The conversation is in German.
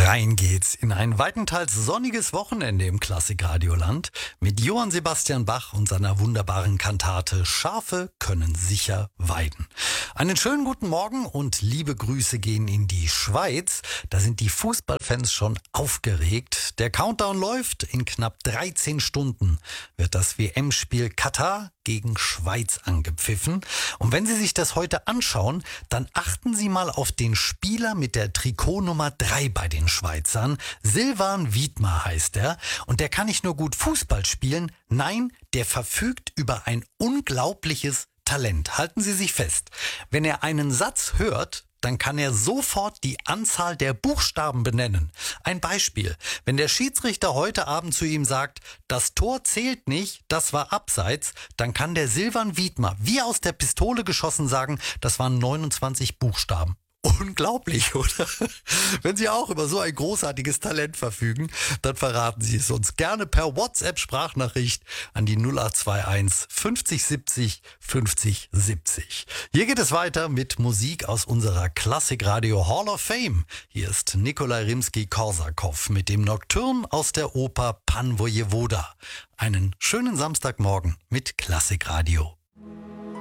Rein geht's in ein weitenteils sonniges Wochenende im Klassikradioland mit Johann Sebastian Bach und seiner wunderbaren Kantate Schafe können sicher weiden. Einen schönen guten Morgen und liebe Grüße gehen in die Schweiz. Da sind die Fußballfans schon aufgeregt. Der Countdown läuft. In knapp 13 Stunden wird das WM-Spiel Katar gegen Schweiz angepfiffen. Und wenn Sie sich das heute anschauen, dann achten Sie mal auf den Spieler mit der Trikotnummer 3 bei den Schweizern. Silvan Wiedmer heißt er. Und der kann nicht nur gut Fußball spielen, nein, der verfügt über ein unglaubliches Talent. Halten Sie sich fest. Wenn er einen Satz hört, dann kann er sofort die Anzahl der Buchstaben benennen. Ein Beispiel. Wenn der Schiedsrichter heute Abend zu ihm sagt, das Tor zählt nicht, das war abseits, dann kann der Silvan Wiedmer wie aus der Pistole geschossen sagen, das waren 29 Buchstaben. Unglaublich, oder? Wenn Sie auch über so ein großartiges Talent verfügen, dann verraten Sie es uns gerne per WhatsApp-Sprachnachricht an die 0821 50 70 50 70. Hier geht es weiter mit Musik aus unserer Klassikradio Hall of Fame. Hier ist Nikolai Rimski-Korsakow mit dem Nocturne aus der Oper Pan Wojewoda. Einen schönen Samstagmorgen mit Klassikradio.